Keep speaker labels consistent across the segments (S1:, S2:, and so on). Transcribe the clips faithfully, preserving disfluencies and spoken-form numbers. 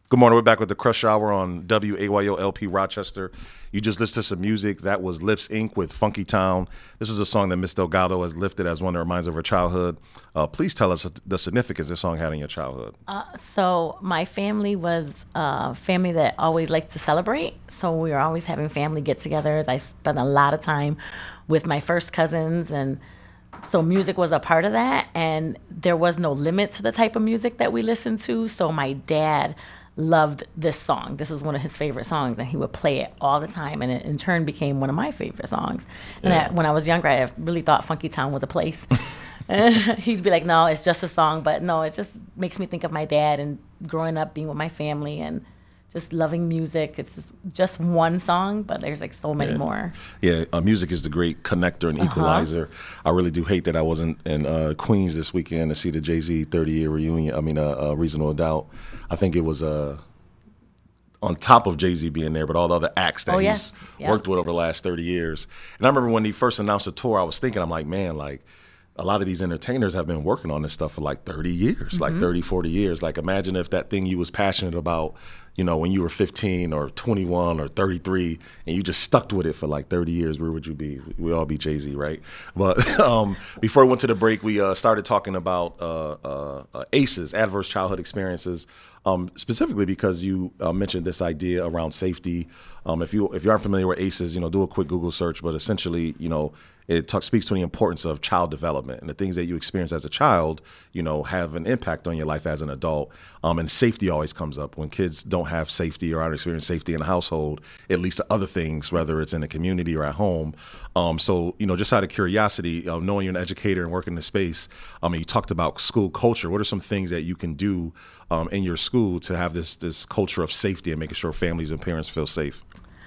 S1: Good morning. We're back with the Crush Hour on W A Y O L P Rochester. You just listened to some music. That was Lips Incorporated with Funky Town. This was a song that Miss Delgado has lifted as one that reminds her of her childhood. Uh, please tell us the significance this song had in your childhood.
S2: Uh, so my family was a family that always liked to celebrate. So we were always having family get-togethers. I spent a lot of time with my first cousins, and so music was a part of that. And there was no limit to the type of music that we listened to. So my dad loved this song. This is one of his favorite songs, and he would play it all the time, and it in turn became one of my favorite songs. And
S1: Yeah.
S2: I, when I was younger, I really thought Funky Town was a place. He'd be like, no, it's just a song. But no, it just makes me think of my dad and growing up being with my family and just loving music. It's just, just one song, but there's like so many
S1: Yeah.
S2: more.
S1: Yeah, uh, music is the great connector and equalizer. I really do hate that I wasn't in uh, Queens this weekend to see the Jay-Z thirty-year reunion. I mean, uh, uh, Reasonable Doubt. I think it was uh, on top of Jay-Z being there, but all the other acts that
S2: Oh,
S1: he's
S2: yes. Yeah.
S1: worked with over the last thirty years. And I remember when he first announced the tour, I was thinking, I'm like, man, like, a lot of these entertainers have been working on this stuff for like thirty years, like thirty, forty years. Like, imagine if that thing you was passionate about, you know, when you were fifteen or twenty-one or thirty-three, and you just stuck with it for like thirty years, where would you be? We all be Jay-Z, right? But um, before we went to the break, we uh, started talking about uh, uh, uh, A C Es, adverse childhood experiences, um, specifically because you uh, mentioned this idea around safety. Um, if you if you aren't familiar with A C Es, you know, do a quick Google search. But essentially, you know, it talk, speaks to the importance of child development, and the things that you experience as a child, you know, have an impact on your life as an adult. Um, and safety always comes up when kids don't have safety or aren't experiencing safety in the household. It leads to other things, whether it's in the community or at home. Um, so, you know, just out of curiosity, uh, knowing you're an educator and working in the space, I mean, you talked about school culture. What are some things that you can do um, in your school to have this this culture of safety and making sure families and parents feel safe?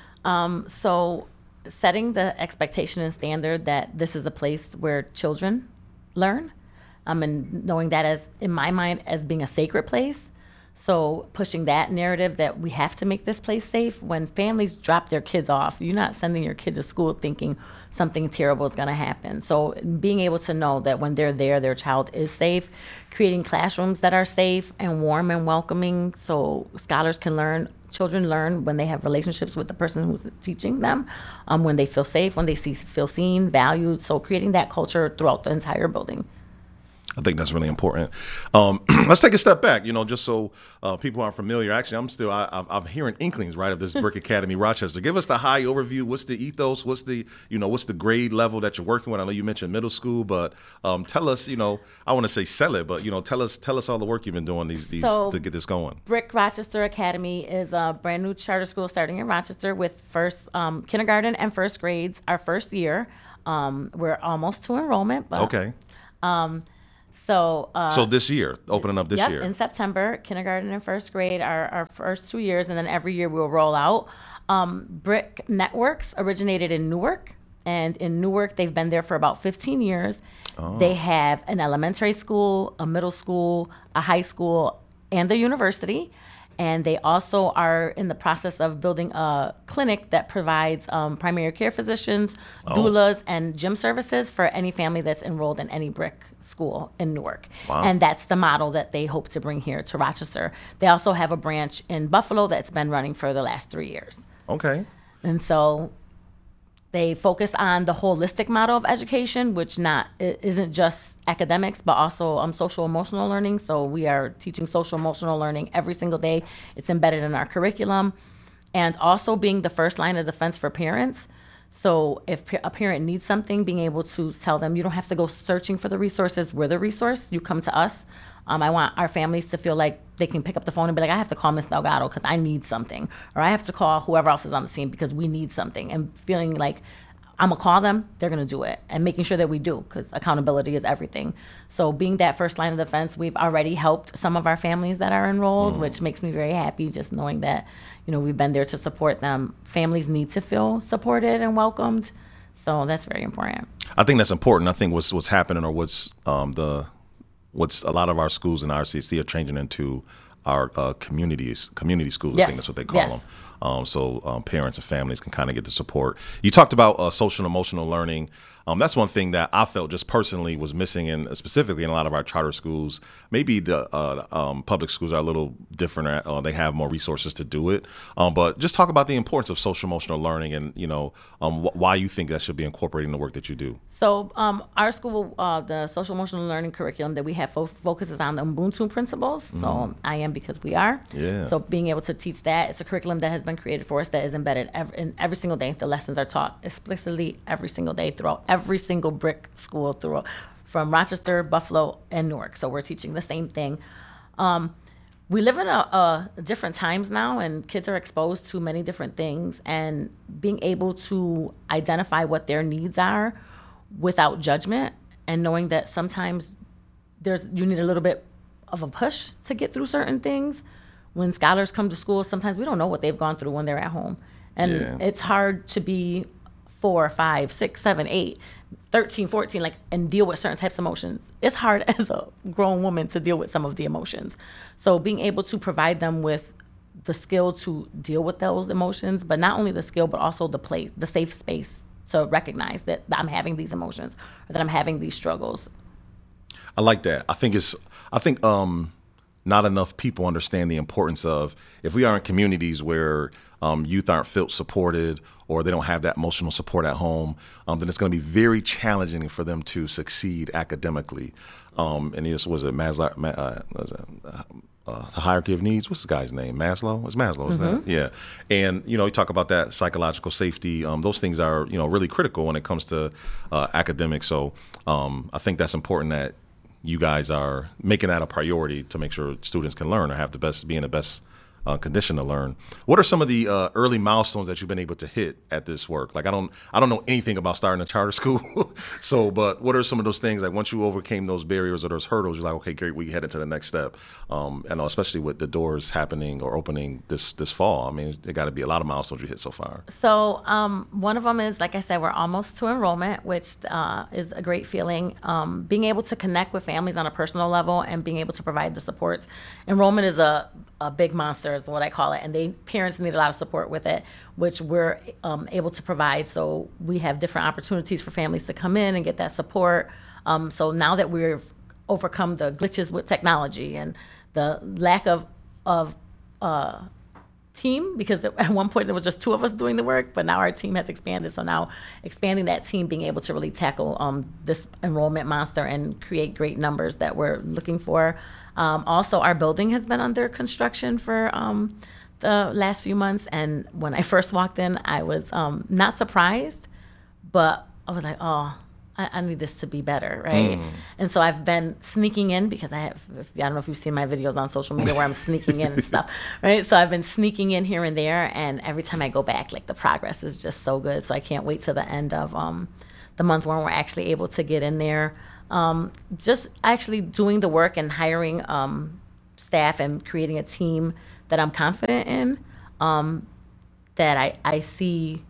S2: Um, so setting the expectation and standard that this is a place where children learn, um, and knowing that as, in my mind, as being a sacred place. So pushing that narrative that we have to make this place safe. When families drop their kids off, you're not sending your kid to school thinking something terrible is going to happen. So being able to know that when they're there, their child is safe, creating classrooms that are safe and warm and welcoming so scholars can learn. Children learn when they have relationships with the person who's teaching them, um, when they feel safe, when they see, feel seen, valued. So creating that culture throughout the entire building.
S1: I think that's really important. Um, let's take a step back, you know, just so uh, people aren't familiar. Actually, I'm still, I, I'm I'm hearing inklings, right, of this Brick Academy Rochester. Give us the high overview. What's the ethos? What's the, you know, what's the grade level that you're working with? I know you mentioned middle school, but um, tell us, you know, I want to say sell it, but, you know, tell us tell us all the work you've been doing these, these
S2: So,
S1: to get this going.
S2: Brick Rochester Academy is a brand new charter school starting in Rochester with first um, kindergarten and first grades our first year. Um, we're almost to enrollment. But,
S1: Okay.
S2: So, uh,
S1: So this year, opening up this
S2: yep,
S1: year.
S2: in September, kindergarten and first grade are our first two years, and then every year we'll roll out. Um, Brick Networks originated in Newark, and in Newark they've been there for about fifteen years.
S1: Oh.
S2: They have an elementary school, a middle school, a high school, and a university. And they also are in the process of building a clinic that provides um, primary care physicians,
S1: Oh.
S2: doulas, and gym services for any family that's enrolled in any Brick school in Newark.
S1: Wow.
S2: And that's the model that they hope to bring here to Rochester. They also have a branch in Buffalo that's been running for the last three years.
S1: Okay.
S2: And so they focus on the holistic model of education, which not it isn't just academics, but also um, social emotional learning. So we are teaching social emotional learning every single day. It's embedded in our curriculum. And also being the first line of defense for parents. So if pa- a parent needs something, being able to tell them, you don't have to go searching for the resources. We're the resource. You come to us. Um, I want our families to feel like they can pick up the phone and be like, I have to call Miss Delgado because I need something. Or I have to call whoever else is on the team because we need something. And feeling like I'm going to call them, they're going to do it. And making sure that we do, because accountability is everything. So being that first line of defense, we've already helped some of our families that are enrolled, mm. which makes me very happy just knowing that, you know, we've been there to support them. Families need to feel supported and welcomed. So that's very important.
S1: I think that's important. I think what's what's happening or what's um, the what's a lot of our schools in R C C are changing into our uh, communities, community schools.
S2: Yes.
S1: I think that's what they call
S2: Yes.
S1: them. Um, so um, parents and families can kind of get the support. You talked about uh, social and emotional learning. Um, that's one thing that I felt just personally was missing, in specifically in a lot of our charter schools. Maybe the uh, um, public schools are a little different. At, uh, they have more resources to do it. Um, but just talk about the importance of social emotional learning, and you know um, wh- why you think that should be incorporated in the work that you do.
S2: So um, our school, uh, the social emotional learning curriculum that we have fo- focuses on the Ubuntu principles. So I am because we are.
S1: Yeah.
S2: So being able to teach that, it's a curriculum that has been created for us that is embedded every, in every single day. The lessons are taught explicitly every single day throughout every single brick school through from Rochester, Buffalo, and Newark. So we're teaching the same thing. Um, we live in a, a different times now, and kids are exposed to many different things, and being able to identify what their needs are without judgment, and knowing that sometimes there's you need a little bit of a push to get through certain things. When scholars come to school, sometimes we don't know what they've gone through when they're at home, and
S1: Yeah.
S2: it's hard to be four, five, six, seven, eight, thirteen, fourteen, like, and deal with certain types of emotions. It's hard as a grown woman to deal with some of the emotions. So being able to provide them with the skill to deal with those emotions, but not only the skill, but also the place, the safe space to recognize that I'm having these emotions or that I'm having these struggles.
S1: I like that. I think it's. I think um, not enough people understand the importance of, if we are in communities where um, youth aren't felt supported or they don't have that emotional support at home, um, then it's going to be very challenging for them to succeed academically. Um, and this was it Maslow, Ma- uh, was it, uh, uh, the hierarchy of needs. What's the guy's name? Maslow. It's Maslow, isn't
S2: Mm-hmm.
S1: it? Yeah. And you know, you talk about that psychological safety. Um, those things are you know really critical when it comes to uh, academics. So um, I think that's important that you guys are making that a priority to make sure students can learn or have the best, be in the best uh, condition to learn. What are some of the uh, early milestones that you've been able to hit at this work? Like I don't, I don't know anything about starting a charter school. So, but what are some of those things, like once you overcame those barriers or those hurdles, you're like, okay, great, we head into the next step. Um, and especially with the doors happening or opening this this fall. I mean, there got to be a lot of milestones you hit so far.
S2: So um, one of them is, like I said, we're almost to enrollment, which uh, is a great feeling. Um, being able to connect with families on a personal level and being able to provide the supports. Enrollment is a, a big monster, is what I call it, and they parents need a lot of support with it, which we're um, able to provide. So we have different opportunities for families to come in and get that support. Um, so now that we've overcome the glitches with technology and the lack of of uh, team, because at one point there was just two of us doing the work, but now our team has expanded. So now expanding that team, being able to really tackle um, this enrollment monster and create great numbers that we're looking for. Um, also, our building has been under construction for um, the last few months, and when I first walked in, I was um, not surprised, but I was like, oh, I, I need this to be better, right? Mm. And so I've been sneaking in because I have, if, I don't know if you've seen my videos on social media where I'm sneaking in and stuff, right? So I've been sneaking in here and there, and every time I go back, like the progress is just so good. So I can't wait till the end of um, the month when we're actually able to get in there. Um, just actually doing the work and hiring um, staff and creating a team that I'm confident in, um, that I, I see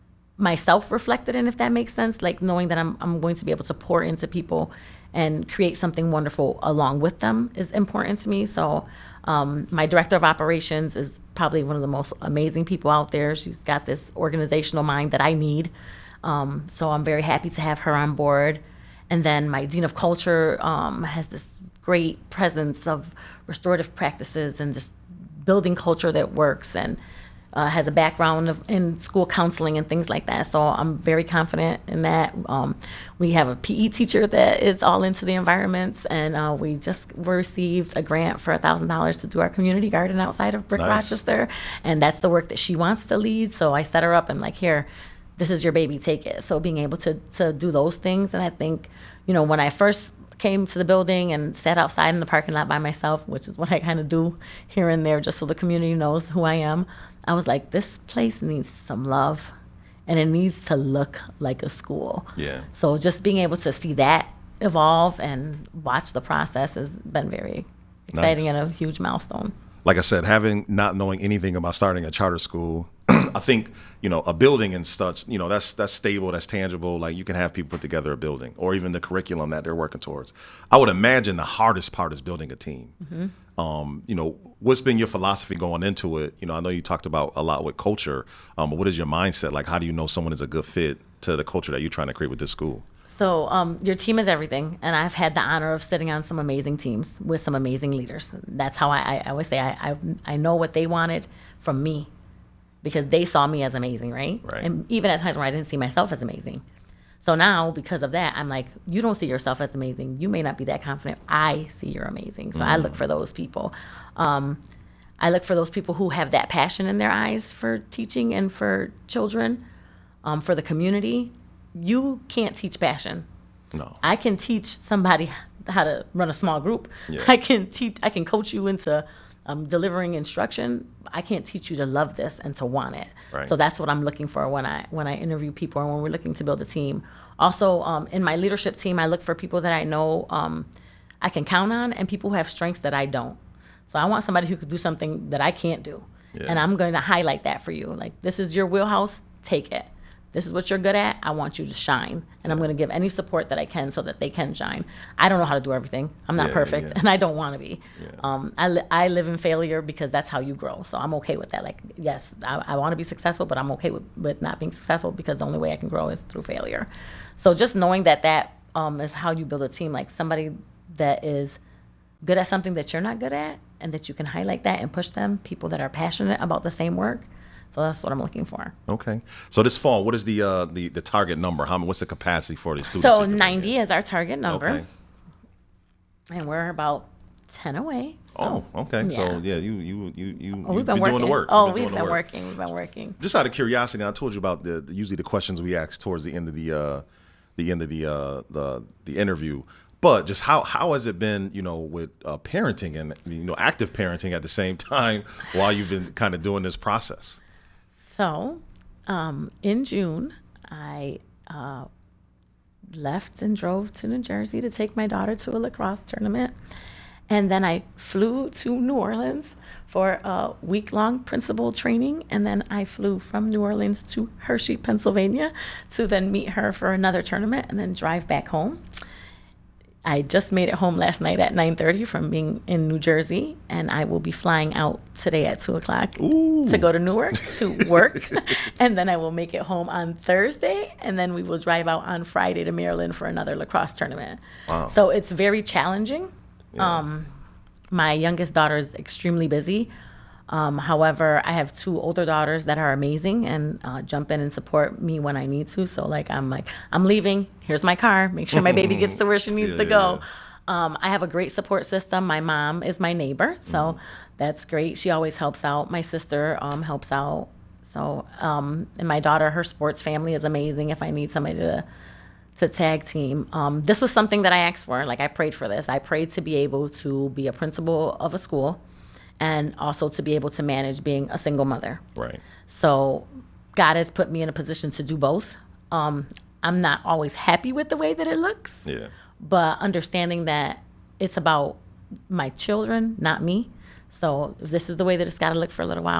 S2: myself reflected in, if that makes sense, like knowing that I'm I'm going to be able to pour into people and create something wonderful along with them is important to me. So um, my director of operations is probably one of the most amazing people out there. She's got this organizational mind that I need. Um, so I'm very happy to have her on board. And then my dean of culture um, has this great presence of restorative practices and just building culture that works, and uh, has a background of, in school counseling and things like that. So I'm very confident in that. Um, we have a P E teacher that is all into the environments, and uh, we just received a grant for one thousand dollars to do our community garden outside of Brick
S1: Nice.
S2: Rochester. And that's the work that she wants to lead. So I set her up and like, here, this is your baby, take it. So being able to to do those things. And I think, you know, when I first came to the building and sat outside in the parking lot by myself, which is what I kind of do here and there just so the community knows who I am, I was like, this place needs some love and it needs to look like a school.
S1: Yeah.
S2: So just being able to see that evolve and watch the process has been very exciting.
S1: Nice.
S2: And a huge milestone.
S1: Like I said, having not knowing anything about starting a charter school, I think, you know, a building and such, you know, that's that's stable, that's tangible. Like you can have people put together a building or even the curriculum that they're working towards. I would imagine the hardest part is building a team. Mm-hmm. Um, you know, what's been your philosophy going into it? You know, I know you talked about a lot with culture, um, but what is your mindset? Like, how do you know someone is a good fit to the culture that you're trying to create with this school?
S2: So um, your team is everything, and I've had the honor of sitting on some amazing teams with some amazing leaders. That's how I, I always say I, I I know what they wanted from me because they saw me as amazing, right?
S1: Right.
S2: And even at times where I didn't see myself as amazing. So now, because of that, I'm like, you don't see yourself as amazing. You may not be that confident. I see you're amazing. So mm. I look for those people. Um, I look for those people who have that passion in their eyes for teaching and for children, um, for the community. You can't teach passion.
S1: No.
S2: I can teach somebody how to run a small group.
S1: Yeah.
S2: I can teach. I can coach you into um, delivering instruction. I can't teach you to love this and to want it.
S1: Right.
S2: So that's what I'm looking for when I when I interview people and when we're looking to build a team. Also, um, in my leadership team, I look for people that I know um, I can count on and people who have strengths that I don't. So I want somebody who could do something that I can't do, yeah. and I'm going to highlight that for you. Like, this is your wheelhouse. Take it. This is what you're good at. I want you to shine. And I'm going to give any support that I can so that they can shine. I don't know how to do everything. I'm not
S1: yeah,
S2: perfect,
S1: yeah.
S2: and I don't want to be.
S1: Yeah.
S2: Um, I, li- I live in failure because that's how you grow. So I'm okay with that. Like, yes, I, I want to be successful, but I'm okay with, with not being successful because the only way I can grow is through failure. So just knowing that that um, is how you build a team, like somebody that is good at something that you're not good at and that you can highlight that and push them, people that are passionate about the same work. So that's what I'm looking for.
S1: Okay. So this fall, what is the uh, the the target number? How what's the capacity for these students?
S2: So ninety is our target number,
S1: okay.
S2: And we're about ten away.
S1: So, oh, okay.
S2: Yeah.
S1: So yeah, you you you you
S2: oh, we've been
S1: you're
S2: working.
S1: doing the work.
S2: Oh,
S1: You've been
S2: we've
S1: doing
S2: been
S1: the work.
S2: working. We've been working.
S1: Just out of curiosity, I told you about the, the usually the questions we ask towards the end of the uh, the end of the uh, the the interview. But just how how has it been, you know, with uh, parenting and you know active parenting at the same time while you've been kind of doing this process?
S2: So, um, in June, I uh, left and drove to New Jersey to take my daughter to a lacrosse tournament. And then I flew to New Orleans for a week-long principal training. And then I flew from New Orleans to Hershey, Pennsylvania to then meet her for another tournament and then drive back home. I just made it home last night at nine thirty from being in New Jersey, and I will be flying out today at two o'clock
S1: Ooh.
S2: to go to Newark to work. And then I will make it home on Thursday, and then we will drive out on Friday to Maryland for another lacrosse tournament.
S1: Wow.
S2: So it's very challenging.
S1: Yeah.
S2: Um, my youngest daughter is extremely busy. Um, however, I have two older daughters that are amazing and uh, jump in and support me when I need to. So, like, I'm like, I'm leaving. Here's my car. Make sure my baby gets to where she needs
S1: yeah,
S2: to go.
S1: Yeah.
S2: Um, I have a great support system. My mom is my neighbor, so mm. that's great. She always helps out. My sister um, helps out. So, um, and my daughter, her sports family is amazing. If I need somebody to to tag team, um, this was something that I asked for. Like, I prayed for this. I prayed to be able to be a principal of a school, and also to be able to manage being a single mother.
S1: Right.
S2: So God has put me in a position to do both. Um, I'm not always happy with the way that it looks,
S1: Yeah.
S2: but understanding that it's about my children, not me. So if this is the way that it's got to look for a little while,